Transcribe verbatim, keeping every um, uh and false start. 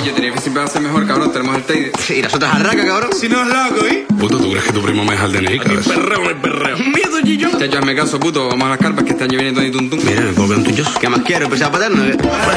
Yo tenía que siempre va a ser mejor, cabrón. Tenemos el Teide. Y nosotros al raca, cabrón. Si no es loco, ¿eh? Puto, ¿tú crees que tu primo me deja el D N I, cabrón? Perreo, me perreo. Miedo, Gillo. Chacho, hazme caso, puto. Vamos a las carpas que este año viene Tony Tuntum. Mira, ¿me puedo ver un tuyo? ¿Qué más quiero? ¿Pesado paterno?